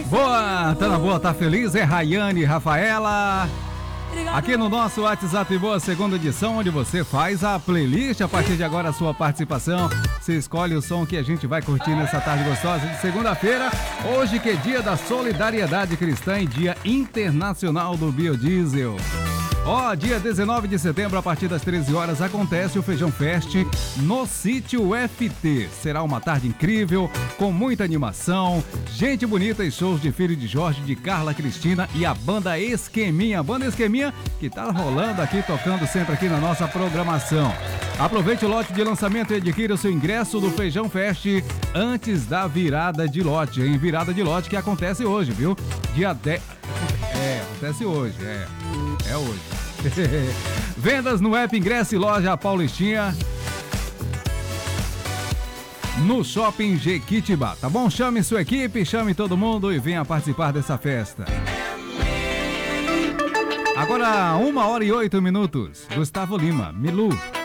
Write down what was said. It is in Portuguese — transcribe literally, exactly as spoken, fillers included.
Boa, tá na boa, tá feliz? É Rayane e Rafaela. Aqui no nosso WhatsApp Boa Segunda Edição, onde você faz a playlist. A partir de agora, a sua participação. Você escolhe o som que a gente vai curtir nessa tarde gostosa de segunda-feira. Hoje que é dia da solidariedade cristã e dia internacional do biodiesel. Ó, oh, dia dezenove de setembro, a partir das treze horas, acontece o Feijão Fest no Sítio F T. Será uma tarde incrível, com muita animação, gente bonita e shows de Filho de Jorge, de Carla Cristina e a banda Esqueminha. A banda Esqueminha que tá rolando aqui, tocando sempre aqui na nossa programação. Aproveite o lote de lançamento e adquira o seu ingresso do Feijão Fest antes da virada de lote, hein? Virada de lote que acontece hoje, viu? Dia dez... É, acontece hoje, é. É hoje. Vendas no app Ingresso e Loja Paulistinha no Shopping Jequitibá, tá bom? Chame sua equipe, chame todo mundo e venha participar dessa festa. Agora, uma hora e oito minutos. Gustavo Lima, Milu.